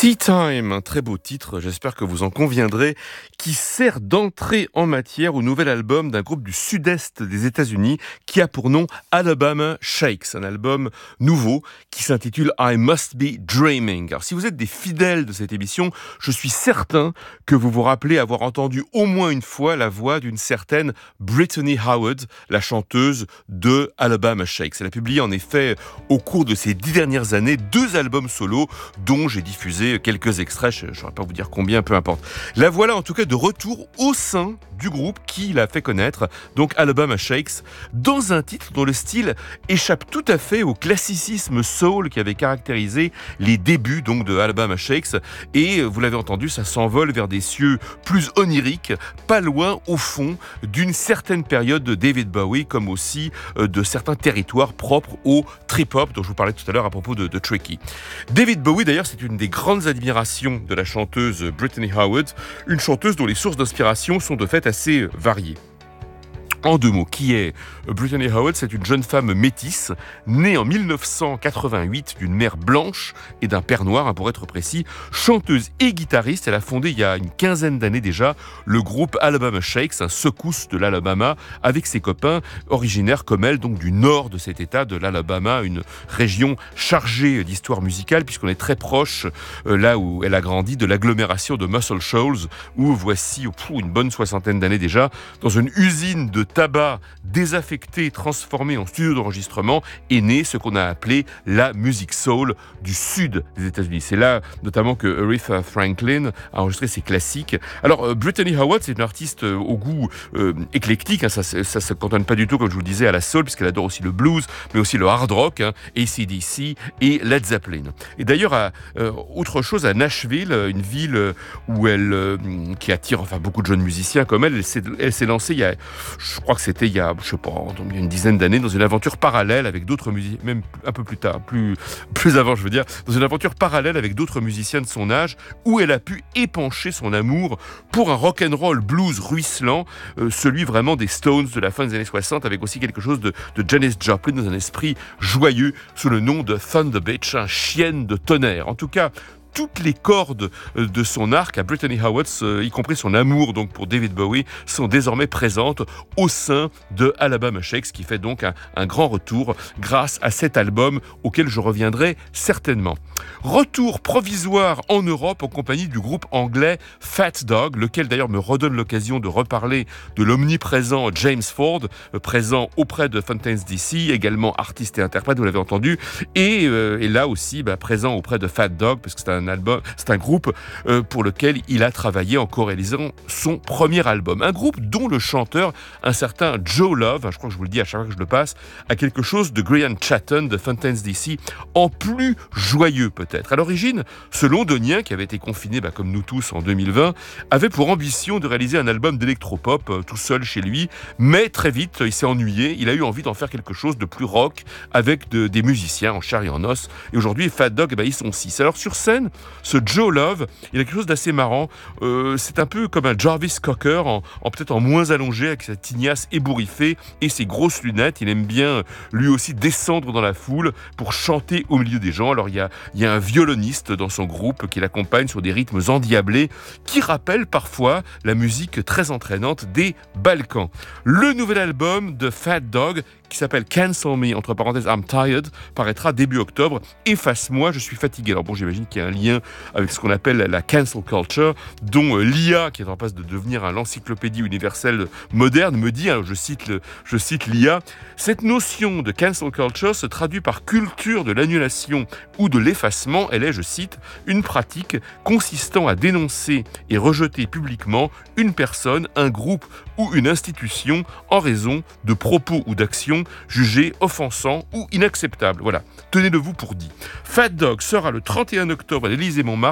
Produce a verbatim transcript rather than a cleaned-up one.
Tea Time, un très beau titre, j'espère que vous en conviendrez, qui sert d'entrée en matière au nouvel album d'un groupe du sud-est des États-Unis qui a pour nom Alabama Shakes, un album nouveau qui s'intitule I Must Be Dreaming. Alors si vous êtes des fidèles de cette émission, je suis certain que vous vous rappelez avoir entendu au moins une fois la voix d'une certaine Brittany Howard, la chanteuse de Alabama Shakes. Elle a publié en effet au cours de ces dix dernières années deux albums solos dont j'ai diffusé quelques extraits, je ne saurais pas vous dire combien, peu importe. La voilà en tout cas de retour au sein du groupe qui l'a fait connaître, donc Alabama Shakes, dans un titre dont le style échappe tout à fait au classicisme soul qui avait caractérisé les débuts donc de Alabama Shakes, et vous l'avez entendu, ça s'envole vers des cieux plus oniriques, pas loin au fond d'une certaine période de David Bowie, comme aussi de certains territoires propres au trip-hop dont je vous parlais tout à l'heure à propos de, de Tricky. David Bowie d'ailleurs, c'est une des grandes admirations de la chanteuse Brittany Howard, une chanteuse dont les sources d'inspiration sont de fait assez variées. En deux mots, qui est Brittany Howard? C'est une jeune femme métisse, née en dix-neuf cent quatre-vingt-huit d'une mère blanche et d'un père noir, hein, pour être précis. Chanteuse et guitariste, elle a fondé il y a une quinzaine d'années déjà le groupe Alabama Shakes, un secousse de l'Alabama, avec ses copains originaires comme elle, donc du nord de cet état de l'Alabama, une région chargée d'histoire musicale, puisqu'on est très proche, euh, là où elle a grandi, de l'agglomération de Muscle Shoals, où voici, pour une bonne soixantaine d'années déjà, dans une usine de tabac désaffecté, transformé en studio d'enregistrement, est né ce qu'on a appelé la musique soul du sud des États-Unis. C'est là notamment que Aretha Franklin a enregistré ses classiques. Alors euh, Brittany Howard, c'est une artiste euh, au goût euh, éclectique, hein, ça ne se cantonne pas du tout, comme je vous le disais, à la soul, puisqu'elle adore aussi le blues, mais aussi le hard rock, hein, A C D C et Led Zeppelin. Et d'ailleurs, à, euh, autre chose, à Nashville, une ville où elle, euh, qui attire enfin beaucoup de jeunes musiciens comme elle, elle s'est, elle s'est lancée il y a, je crois que c'était il y a, je sais pas, une dizaine d'années, dans une aventure parallèle avec d'autres musiciens, même un peu plus tard, plus, plus avant, je veux dire, dans une aventure parallèle avec d'autres musiciens de son âge, où elle a pu épancher son amour pour un rock'n'roll blues ruisselant, euh, celui vraiment des Stones de la fin des années soixante, avec aussi quelque chose de, de Janis Joplin dans un esprit joyeux, sous le nom de Thunder Bitch, un chienne de tonnerre. En tout cas, toutes les cordes de son arc à Brittany Howard, y compris son amour donc pour David Bowie, sont désormais présentes au sein de Alabama Shakes, qui fait donc un, un grand retour grâce à cet album auquel je reviendrai certainement. Retour provisoire en Europe en compagnie du groupe anglais Fat Dog, lequel d'ailleurs me redonne l'occasion de reparler de l'omniprésent James Ford, présent auprès de Fountains D C, également artiste et interprète, vous l'avez entendu, et, euh, et là aussi bah, présent auprès de Fat Dog, parce que c'est un Un album, c'est un groupe euh, pour lequel il a travaillé en co-réalisant son premier album. Un groupe dont le chanteur, un certain Joe Love, hein, je crois que je vous le dis à chaque fois que je le passe, a quelque chose de Grian Chatten de Fountains D C, en plus joyeux peut-être. À l'origine, ce londonien, qui avait été confiné bah, comme nous tous en deux mille vingt, avait pour ambition de réaliser un album d'électropop euh, tout seul chez lui, mais très vite, il s'est ennuyé, il a eu envie d'en faire quelque chose de plus rock, avec de, des musiciens en chair et en os, et aujourd'hui, Fat Dog, bah, ils sont six. Alors sur scène, ce Joe Love, il a quelque chose d'assez marrant. Euh, c'est un peu comme un Jarvis Cocker, en, en peut-être en moins allongé, avec sa tignasse ébouriffée et ses grosses lunettes. Il aime bien, lui aussi, descendre dans la foule pour chanter au milieu des gens. Alors, il y a, il y a un violoniste dans son groupe qui l'accompagne sur des rythmes endiablés qui rappellent parfois la musique très entraînante des Balkans. Le nouvel album de Fat Dog, qui s'appelle Cancel Me, entre parenthèses I'm Tired, paraîtra début octobre. Efface-moi, je suis fatigué. Alors bon, j'imagine qu'il y a un lien avec ce qu'on appelle la cancel culture, dont euh, l'I A, qui est en passe de devenir un encyclopédie universelle moderne, me dit, hein, je cite, le, je cite l'I A, cette notion de cancel culture se traduit par culture de l'annulation ou de l'effacement. Elle est, je cite, une pratique consistant à dénoncer et rejeter publiquement une personne, un groupe ou une institution en raison de propos ou d'actions jugés offensants ou inacceptables. Voilà, tenez-le vous pour dit. Fat Dog sera le trente et un octobre à l'Élysée-Montmartre